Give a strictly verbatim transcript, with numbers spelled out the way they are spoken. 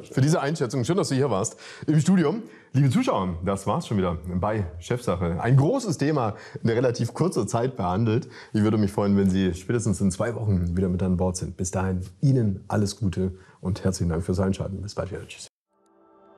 für diese Einschätzung. Schön, dass du hier warst im Studium. Liebe Zuschauer, das war's schon wieder bei Chefsache. Ein großes Thema in relativ kurzer Zeit behandelt. Ich würde mich freuen, wenn Sie spätestens in zwei Wochen wieder mit an Bord sind. Bis dahin Ihnen alles Gute und herzlichen Dank fürs Einschalten. Bis bald wieder. Tschüss.